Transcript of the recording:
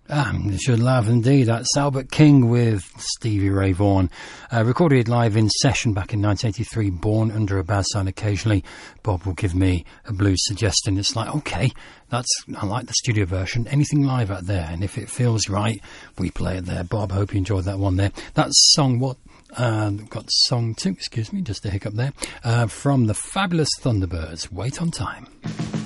You should laugh indeed. That's Albert King with Stevie Ray Vaughan. Recorded live in session back in 1983. Born under a bad sign occasionally. Bob will give me a blues suggestion. It's like, okay, I like the studio version. Anything live out there, and if it feels right, we play it there. Bob, hope you enjoyed that one there. That's song got song 2, excuse me, just a hiccup there, from the Fabulous Thunderbirds, Wait on Time.